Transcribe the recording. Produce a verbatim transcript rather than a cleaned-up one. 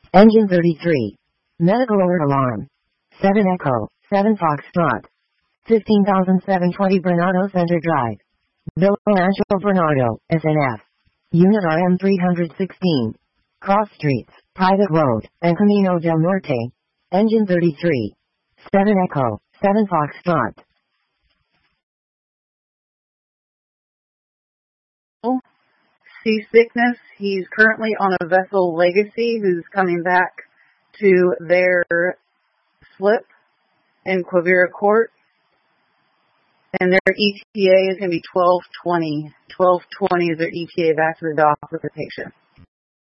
Engine thirty-three. Medical alert alarm. seven Echo, seven Foxtrot. fifteen thousand seven hundred twenty Bernardo Center Drive. Villa Angelo Bernardo, S N F. Unit R M three sixteen. Cross Streets, Private Road, and Camino del Norte. Engine thirty-three. seven Echo, seven Foxtrot. Seasickness. He's currently on a vessel Legacy who's coming back to their slip in Quivira Court. And their E T A is going to be twelve twenty. twelve twenty is their E T A back to the dock with the patient.